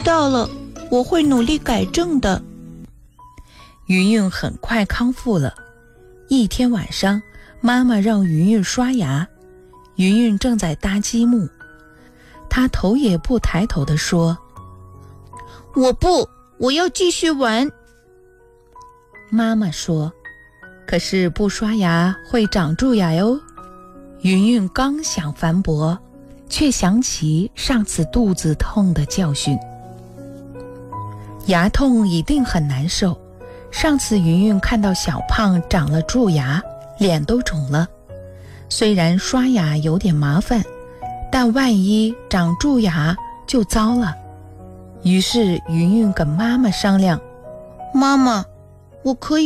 道了，我会努力改正的。 云云很快康复了。一天晚上，妈妈让云云刷牙，云云正在搭积木，她头也不抬头地说： 我要继续玩。 妈妈说：可是不刷牙会长蛀牙哟。云云刚想反驳，却想起上次肚子痛的教训。牙痛一定很难受，上次云云看到小胖长了蛀牙，脸都肿了。虽然刷牙有点麻烦，但万一长蛀牙就糟了。于是云云跟妈妈商量： 妈妈，我可以